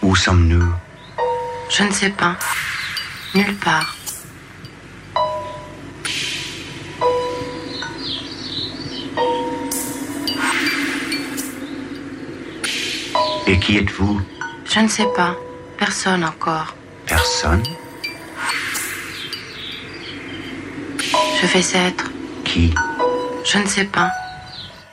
Où sommes-nous? Je ne sais pas. Nulle part. Et qui êtes-vous? Je ne sais pas. Personne encore. Personne? Je vais être. Qui? Je ne sais pas.